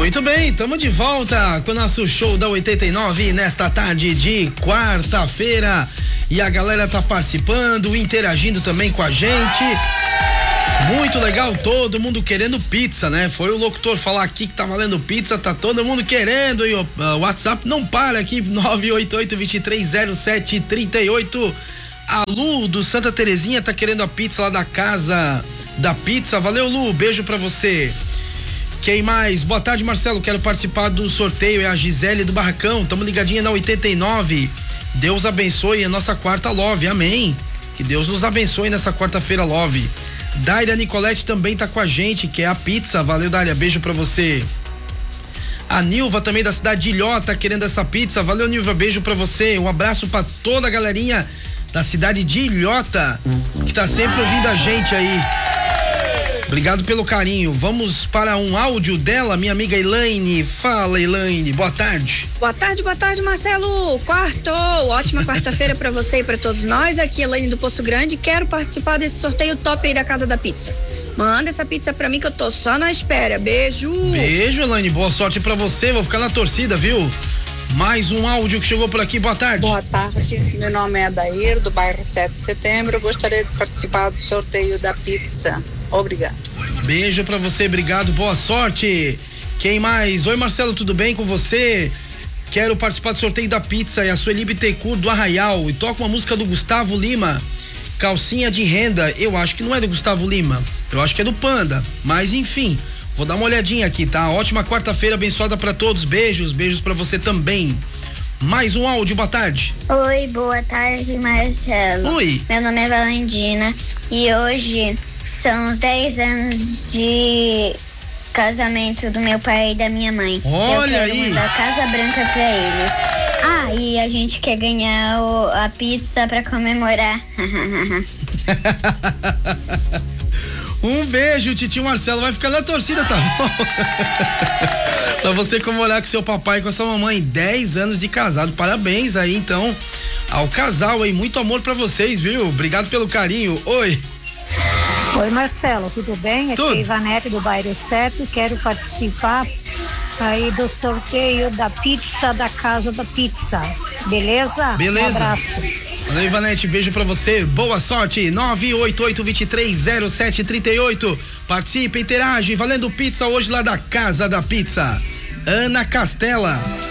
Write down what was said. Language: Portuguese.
Muito bem, estamos de volta com o nosso show da 89 nesta tarde de quarta-feira. E a galera tá participando, interagindo também com a gente. Muito legal, todo mundo querendo pizza, né? Foi o locutor falar aqui que tá valendo pizza, tá todo mundo querendo. E o WhatsApp não para aqui, 988-230738. A Lu do Santa Terezinha tá querendo a pizza lá da Casa da Pizza. Valeu, Lu, beijo pra você. Quem mais? Boa tarde, Marcelo, quero participar do sorteio, é a Gisele do Barracão, tamo ligadinha na 89. Deus abençoe a nossa quarta Love, amém. Que Deus nos abençoe nessa quarta-feira Love. Dália Nicolete também tá com a gente, que é a pizza, valeu, Dália, beijo pra você. A Nilva também da cidade de Ilhota querendo essa pizza, valeu, Nilva, beijo pra você. Um abraço pra toda a galerinha da cidade de Ilhota que tá sempre ouvindo a gente aí. Obrigado pelo carinho. Vamos para um áudio dela, minha amiga Elaine. Fala, Elaine, boa tarde. Boa tarde, Marcelo. Quartou, ótima quarta-feira para você e para todos nós. Aqui, Elaine do Poço Grande. Quero participar desse sorteio top aí da Casa da Pizza. Manda essa pizza pra mim que eu tô só na espera. Beijo. Beijo, Elaine. Boa sorte pra você. Vou ficar na torcida, viu? Mais um áudio que chegou por aqui. Boa tarde. Boa tarde. Meu nome é Adair, do bairro 7 de Setembro. Eu gostaria de participar do sorteio da pizza. Obrigado. Beijo pra você, obrigado, boa sorte. Quem mais? Oi, Marcelo, tudo bem com você? Quero participar do sorteio da pizza. É a Sueli Bittencourt do Arraial. E toca uma música do Gustavo Lima, Calcinha de Renda. Eu acho que não é do Gustavo Lima, eu acho que é do Panda. Mas enfim, vou dar uma olhadinha aqui, tá? Ótima quarta-feira abençoada pra todos. Beijos pra você também. Mais um áudio, boa tarde. Oi, boa tarde, Marcelo. Oi. Meu nome é Valentina e hoje são os 10 anos de casamento do meu pai e da minha mãe. Olha eu quero aí. mandar Casa Branca pra eles. Ah, e a gente quer ganhar a pizza pra comemorar. Um beijo, titio Marcelo, vai ficar na torcida, tá bom? Pra você comemorar com seu papai e com a sua mamãe, 10 anos de casado, parabéns aí então ao casal aí, muito amor pra vocês, viu? Obrigado pelo carinho. Oi. Oi, Marcelo, tudo bem? Aqui é Ivanete do bairro 7, quero participar aí do sorteio da pizza da Casa da Pizza, beleza? Beleza. Um abraço. Valeu, Ivanete, beijo pra você, boa sorte. 988-230738. Participe, interage, valendo pizza hoje lá da Casa da Pizza. Ana Castela.